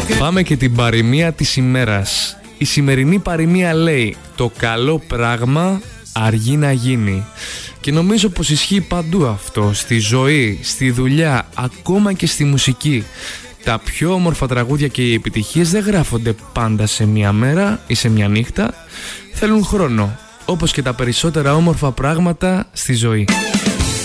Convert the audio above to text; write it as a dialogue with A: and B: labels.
A: Πάμε και την παροιμία της ημέρας. Η σημερινή παροιμία λέει: το καλό πράγμα αργεί να γίνει. Και νομίζω πως ισχύει παντού αυτό. Στη ζωή, στη δουλειά, ακόμα και στη μουσική. Τα πιο όμορφα τραγούδια και οι επιτυχίες δεν γράφονται πάντα σε μια μέρα ή σε μια νύχτα. Θέλουν χρόνο, όπως και τα περισσότερα όμορφα πράγματα στη ζωή.